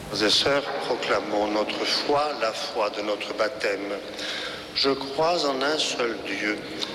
Frères et sœurs, proclamons notre foi, la foi de notre baptême. Je crois en un seul Dieu,